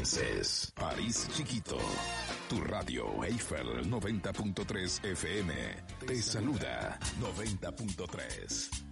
pienses. París Chiquito. Tu radio Eiffel 90.3 FM. Te saluda 90.3.